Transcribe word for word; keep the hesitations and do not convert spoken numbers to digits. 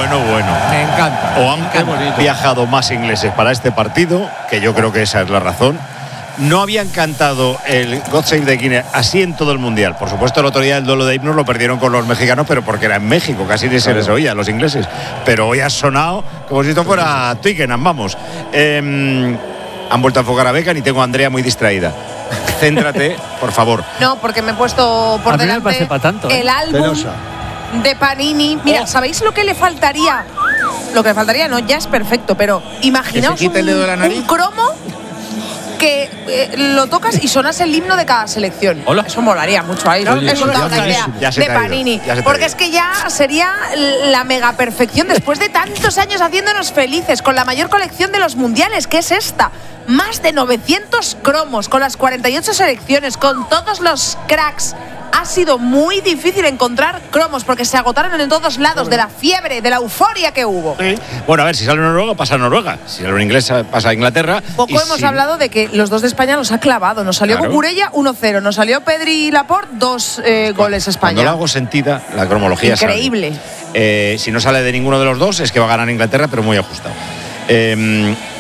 bueno, bueno. Me encanta. O han Qué bonito. viajado más ingleses para este partido, que yo creo que esa es la razón. No habían cantado el God Save the King así en todo el Mundial. Por supuesto, el otro día el duelo de himnos lo perdieron con los mexicanos, pero porque era en México, casi ni se les oía a los ingleses. Pero hoy ha sonado como si esto fuera Twickenham, vamos. Eh, han vuelto a enfocar a Beckham y tengo a Andrea muy distraída. Céntrate, por favor. No, porque me he puesto por A mí no me delante parece pa' tanto, ¿eh? el álbum Penosa. de Panini. Mira, ¿sabéis lo que le faltaría? Lo que le faltaría, no, ya es perfecto, pero imaginaos quite el dedo de la un, nariz. un cromo que eh, lo tocas y sonase el himno de cada selección. Hola. Eso molaría mucho ahí, ¿no? Oye, Eso eso es ya una idea ya se de te ha ido, Panini. ya se te ha Porque ido. es que ya sería la mega perfección después de tantos años haciéndonos felices con la mayor colección de los mundiales, que es esta. Más de novecientos cromos, con las cuarenta y ocho selecciones, con todos los cracks. Ha sido muy difícil encontrar cromos porque se agotaron en todos lados de la fiebre, de la euforia que hubo. Bueno, a ver, si sale Noruega, pasa a Noruega. Si sale un inglés, pasa a Inglaterra. Poco Y hemos si- hablado de que los dos de España nos ha clavado. Nos salió Claro. Cucurella uno cero, nos salió Pedri y Laporte dos eh, goles a Cuando España. lo hago sentida, la cromología sale. Increíble. Eh, si no sale de ninguno de los dos, es que va a ganar Inglaterra, pero muy ajustado. Eh,